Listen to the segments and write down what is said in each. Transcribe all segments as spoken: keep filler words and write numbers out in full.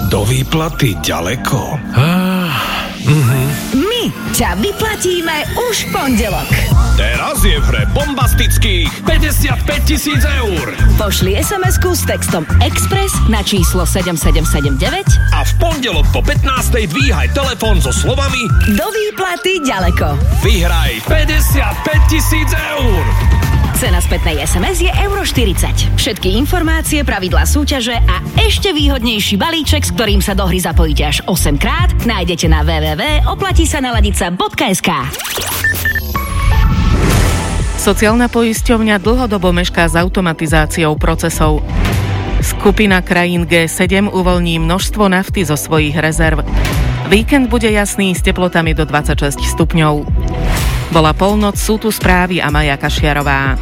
Do výplaty ďaleko. Ah, uh-huh. My ťa vyplatíme už v pondelok. Teraz je v hre bombastických päťdesiatpäť tisíc eur. Pošli es em esku s textom Express na číslo sedem sedem sedem deväť a v pondelok po pätnástej dvíhaj telefón so slovami Do výplaty ďaleko. Vyhraj päťdesiatpäť tisíc eur. Cena spätnej es em es je euro štyridsať. Všetky informácie, pravidlá súťaže a ešte výhodnejší balíček, s ktorým sa do hry zapojíte až osemkrát, nájdete na w w w bodka oplatí sa naladiť sa bodka es ká. Sociálna poisťovňa dlhodobo mešká s automatizáciou procesov. Skupina krajín gé sedem uvoľní množstvo nafty zo svojich rezerv. Víkend bude jasný s teplotami do dvadsaťšesť stupňov. Bola polnoc, sú tu správy a Maja Kašiarová.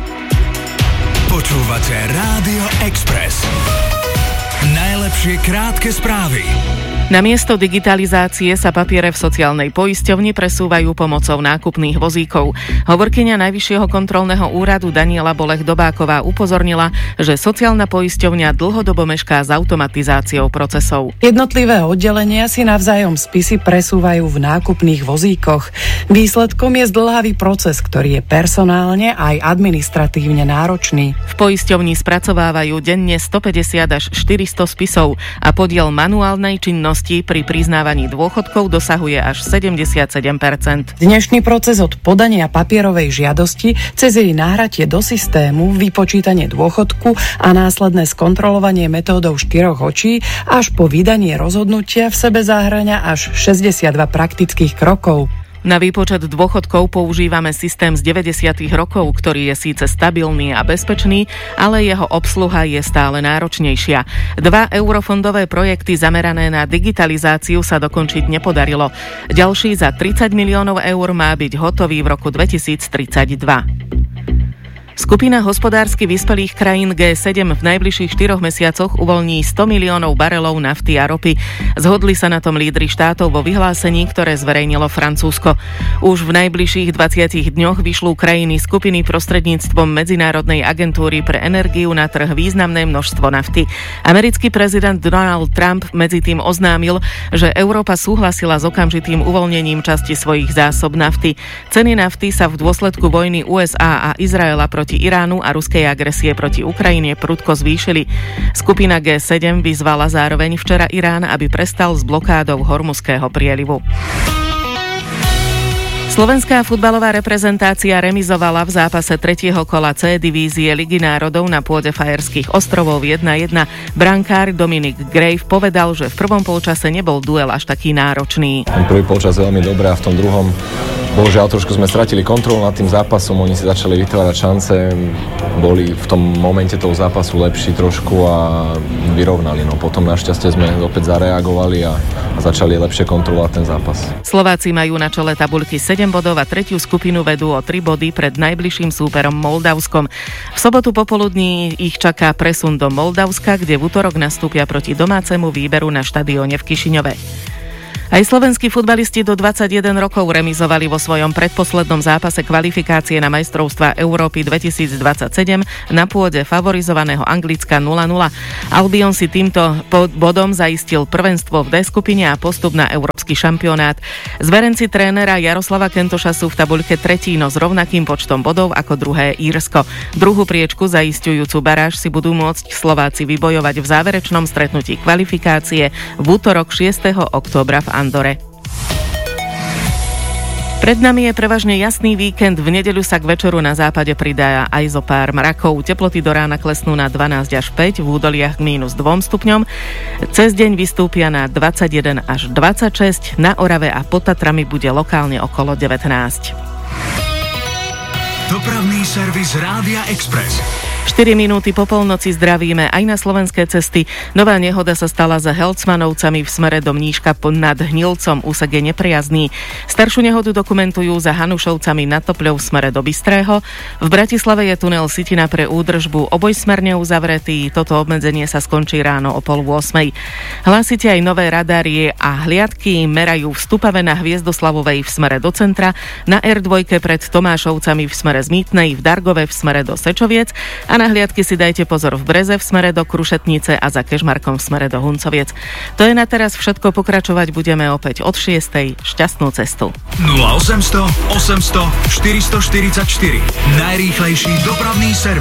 Počúvate Rádio Express. Najlepšie krátke správy. Namiesto digitalizácie sa papiere v sociálnej poisťovni presúvajú pomocou nákupných vozíkov. Hovorkyňa Najvyššieho kontrolného úradu Daniela Bolech-Dobáková upozornila, že sociálna poisťovňa dlhodobo mešká s automatizáciou procesov. Jednotlivé oddelenia si navzájom spisy presúvajú v nákupných vozíkoch. Výsledkom je zdĺhavý proces, ktorý je personálne aj administratívne náročný. V poisťovni spracovávajú denne stopäťdesiat až štyristo spisov a podiel manuálnej činnosti pri priznávaní dôchodkov dosahuje až sedemdesiatsedem percent. Dnešný proces od podania papierovej žiadosti cez jej nahratie do systému, vypočítanie dôchodku a následné skontrolovanie metódou štyroch očí až po vydanie rozhodnutia v sebe zahŕňa až šesťdesiatdva praktických krokov. Na výpočet dôchodkov používame systém z deväťdesiatych rokov, ktorý je síce stabilný a bezpečný, ale jeho obsluha je stále náročnejšia. Dva eurofondové projekty zamerané na digitalizáciu sa dokončiť nepodarilo. Ďalší za tridsať miliónov eur má byť hotový v roku dvetisíctridsaťdva. Skupina hospodársky vyspelých krajín gé sedem v najbližších štyroch mesiacoch uvoľní sto miliónov barelov nafty a ropy. Zhodli sa na tom lídri štátov vo vyhlásení, ktoré zverejnilo Francúzsko. Už v najbližších dvadsiatich dňoch vyšlú krajiny skupiny prostredníctvom Medzinárodnej agentúry pre energiu na trh významné množstvo nafty. Americký prezident Donald Trump medzi tým oznámil, že Európa súhlasila s okamžitým uvoľnením časti svojich zásob nafty. Ceny nafty sa v dôsledku vojny ú es á a Izraela proti proti Iránu a ruskej agresie proti Ukrajine prudko zvýšili. Skupina gé sedem vyzvala zároveň včera Irán, aby prestal s blokádou Hormuzského prielivu. Slovenská futbalová reprezentácia remizovala v zápase tretieho kola C divízie Ligy národov na pôde Fajerských ostrovov jedna jedna. Brankár Dominik Grave povedal, že v prvom polčase nebol duel až taký náročný. Ten prvý polčas veľmi dobré a v tom druhom bohužiaľ trošku sme stratili kontrolu nad tým zápasom, oni si začali vytvárať šance, boli v tom momente toho zápasu lepší trošku a vyrovnali. No potom našťastie sme opäť zareagovali a, a začali lepšie kontrolovať ten zápas. Slováci majú na čele tabuľky sedem bodov a tretiu skupinu vedú o tri body pred najbližším súperom Moldavskom. V sobotu popoludní ich čaká presun do Moldavska, kde v utorok nastúpia proti domácemu výberu na štadióne v Kišiňove. Aj slovenskí futbalisti do dvadsaťjeden rokov remizovali vo svojom predposlednom zápase kvalifikácie na majstrovstvá Európy dvetisícdvadsaťsedem na pôde favorizovaného Anglicka nula nula. Albion si týmto bodom zaistil prvenstvo v D skupine a postup na európsky šampionát. Zverenci trénera Jaroslava Kentoša sú v tabuľke tretí, no s rovnakým počtom bodov ako druhé Írsko. Druhú priečku zaisťujúcu baráž si budú môcť Slováci vybojovať v záverečnom stretnutí kvalifikácie v útorok šiesteho októbra v Andore. Pred nami je prevažne jasný víkend, v nedeľu sa k večeru na západe pridá aj zo pár mrakov. Teploty do rána klesnú na dvanásť až päť, v údoliach k mínus dva stupňom. Cez deň vystúpia na dvadsaťjeden až dvadsaťšesť, na Orave a pod Tatrami bude lokálne okolo devätnásť. Dopravný servis Rádia Express. štyri minúty po polnoci zdravíme aj na slovenské cesty. Nová nehoda sa stala za Helcmanovcami v smere do Mníška nad Hnilcom. Úsek je nepriazný. Staršiu nehodu dokumentujú za Hanušovcami nad Topľou v smere do Bystrého. V Bratislave je tunel Sitina pre údržbu obojsmerne uzavretý. Toto obmedzenie sa skončí ráno o pol ôsmej. Hlásite aj nové radárie a hliadky. Merajú v Stupave na Hviezdoslavovej v smere do centra, na er dva pred Tomášovcami v smere z Mýtnej, v Dargove v smere do Sečoviec A na hliadky si dajte pozor v Breze v smere do Krušetnice a za Kežmarkom v smere do Huncoviec. To je na teraz všetko, pokračovať budeme opäť od šiestej. Šťastnú cestu. nula osemsto osemsto štyristoštyridsaťštyri. Najrýchlejší dopravný servis.